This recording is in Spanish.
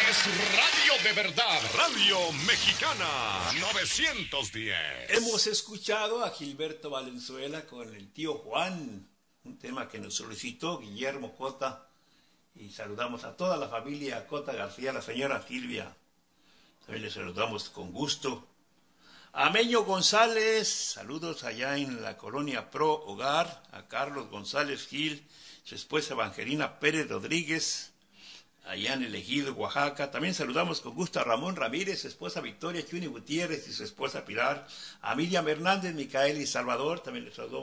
Es radio de verdad, Radio Mexicana 910. Hemos escuchado a Gilberto Valenzuela con el tío Juan, un tema que nos solicitó Guillermo Cota, y saludamos a toda la familia Cota García, la señora Silvia, también le saludamos con gusto. A Meño González, saludos allá en la colonia Pro Hogar, a Carlos González Gil, su esposa Evangelina Pérez Rodríguez, allá en el Ejido, Oaxaca. También saludamos con gusto a Ramón Ramírez, su esposa Victoria Chuni Gutiérrez y su esposa Pilar, a Miriam Hernández, Micael y Salvador, también les saludamos.